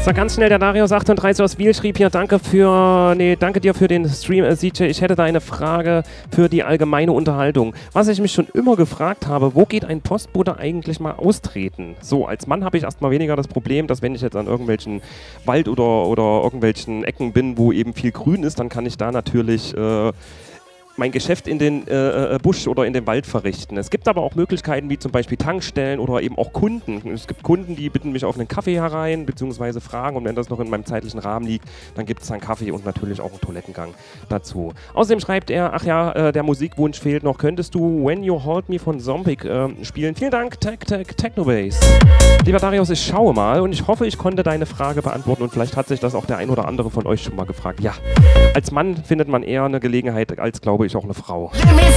So, ganz schnell, der Darius38 aus Wiel schrieb hier, danke dir für den Stream, CJ. Ich hätte da eine Frage für die allgemeine Unterhaltung. Was ich mich schon immer gefragt habe, wo geht ein Postbote eigentlich mal austreten? So, als Mann habe ich erstmal weniger das Problem, dass wenn ich jetzt an irgendwelchen Wald- oder irgendwelchen Ecken bin, wo eben viel Grün ist, dann kann ich da natürlich mein Geschäft in den Busch oder in den Wald verrichten. Es gibt aber auch Möglichkeiten wie zum Beispiel Tankstellen oder eben auch Kunden. Es gibt Kunden, die bitten mich auf einen Kaffee herein, beziehungsweise fragen, und wenn das noch in meinem zeitlichen Rahmen liegt, dann gibt es dann Kaffee und natürlich auch einen Toilettengang dazu. Außerdem schreibt er, ach ja, der Musikwunsch fehlt noch. Könntest du When You Hold Me von Zombie spielen? Vielen Dank, Technobase. Lieber Darius, ich schaue mal und ich hoffe, ich konnte deine Frage beantworten und vielleicht hat sich das auch der ein oder andere von euch schon mal gefragt. Ja, als Mann findet man eher eine Gelegenheit als, glaube ich, auch eine Frau.